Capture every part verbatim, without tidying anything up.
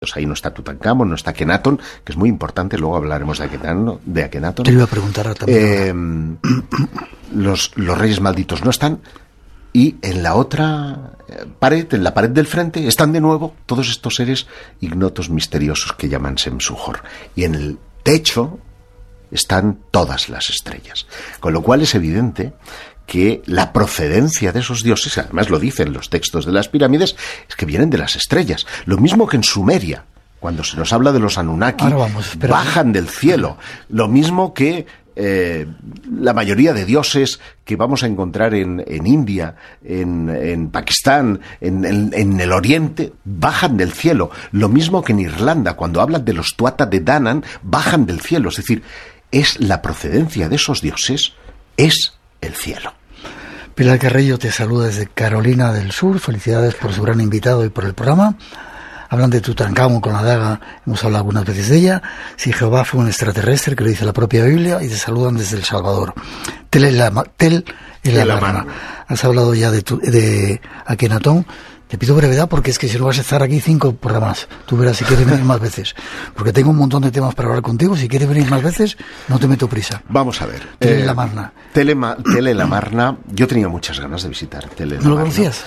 Ahí no está Tutankamón, no está Akenatón, que es muy importante, luego hablaremos de Akenatón. De Akenatón. Te iba a preguntar también. Eh, los, los reyes malditos no están, y en la otra pared, en la pared del frente, están de nuevo todos estos seres ignotos, misteriosos, que llaman Semsujor. Y en el techo están todas las estrellas. Con lo cual es evidente que la procedencia de esos dioses, además lo dicen los textos de las pirámides, es que vienen de las estrellas. Lo mismo que en Sumeria, cuando se nos habla de los Anunnaki, vamos, bajan del cielo. Lo mismo que eh, la mayoría de dioses que vamos a encontrar en, en India, en, en Pakistán, en, en, en el Oriente, bajan del cielo. Lo mismo que en Irlanda, cuando hablan de los Tuatha de Danann, bajan del cielo. Es decir, es la procedencia de esos dioses, es el cielo. Pilar Carrillo te saluda desde Carolina del Sur. Felicidades por su gran invitado y por el programa. Hablan de Tutankamón con la daga, hemos hablado algunas veces de ella. Si Jehová fue un extraterrestre, que lo dice la propia Biblia, y te saludan desde El Salvador. Tel el Tel el Amarna. Has hablado ya de, tu, de Akenatón. Te pido brevedad porque es que si no vas a estar aquí cinco programas. Tú verás si quieres venir más veces. Porque tengo un montón de temas para hablar contigo. Si quieres venir más veces, no te meto prisa. Vamos a ver. Tel el Amarna. Tel el Amarna. Yo tenía muchas ganas de visitar Tel el Amarna. ¿No lo conocías?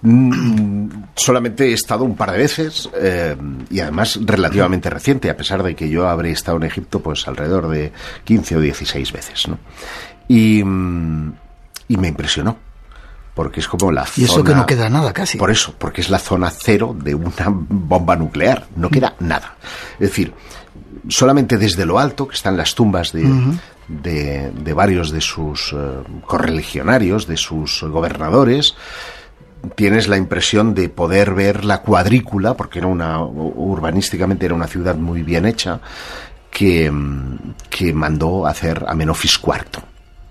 Mm, solamente he estado un par de veces eh, y además relativamente reciente, a pesar de que yo habré estado en Egipto pues alrededor de quince o dieciséis veces, ¿no? Y, mm, y me impresionó. Porque es como la zona... Y eso que no queda nada casi. Por eso, porque es la zona cero de una bomba nuclear. No queda nada. Es decir, solamente desde lo alto, que están las tumbas de, uh-huh. de, de varios de sus uh, correligionarios, de sus gobernadores, tienes la impresión de poder ver la cuadrícula, porque era una urbanísticamente era una ciudad muy bien hecha, que, que mandó hacer Amenofis cuarto.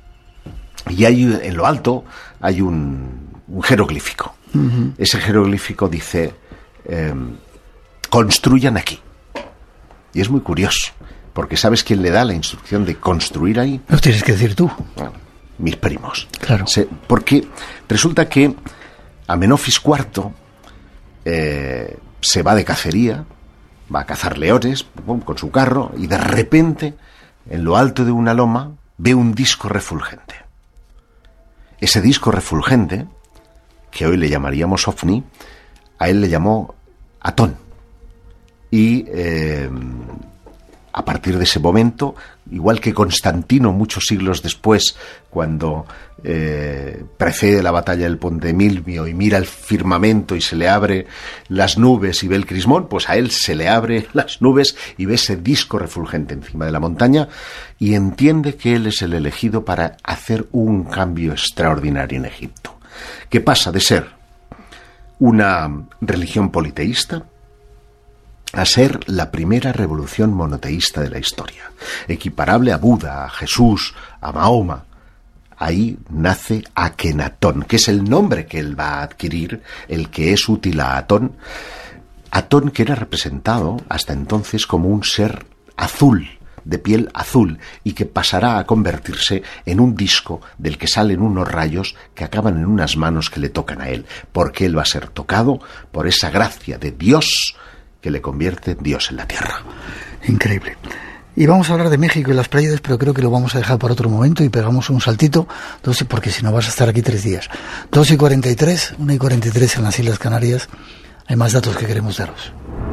Y hay en lo alto hay un, un jeroglífico. Uh-huh. Ese jeroglífico dice, eh, construyan aquí. Y es muy curioso, porque ¿sabes quién le da la instrucción de construir ahí? Lo tienes que decir tú. Bueno, mis primos. Claro. Se, porque resulta que Amenofis cuarto eh, se va de cacería, va a cazar leones pum, con su carro, y de repente, en lo alto de una loma, ve un disco refulgente. Ese disco refulgente, que hoy le llamaríamos ovni, a él le llamó Atón. Y eh, a partir de ese momento, igual que Constantino muchos siglos después, cuando eh, precede la batalla del Ponte Milvio y mira el firmamento y se le abre las nubes y ve el crismón, pues a él se le abre las nubes y ve ese disco refulgente encima de la montaña y entiende que él es el elegido para hacer un cambio extraordinario en Egipto, que pasa de ser una religión politeísta a ser la primera revolución monoteísta de la historia, equiparable a Buda, a Jesús, a Mahoma. Ahí nace Akenatón, que es el nombre que él va a adquirir, el que es útil a Atón. Atón, que era representado hasta entonces como un ser azul, de piel azul, y que pasará a convertirse en un disco del que salen unos rayos que acaban en unas manos que le tocan a él, porque él va a ser tocado por esa gracia de Dios que le convierte en Dios en la tierra. Increíble. Y vamos a hablar de México y las Pléyades, pero creo que lo vamos a dejar para otro momento y pegamos un saltito, doce, porque si no vas a estar aquí tres días. dos y cuarenta y tres, una y cuarenta y tres en las Islas Canarias. Hay más datos que queremos daros.